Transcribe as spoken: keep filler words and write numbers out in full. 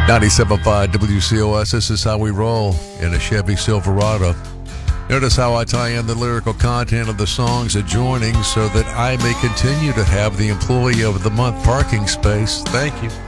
ninety-seven point five W C O S, this is how we roll in a Chevy Silverado. Notice how I tie in the lyrical content of the songs adjoining so that I may continue to have the Employee of the Month parking space. Thank you.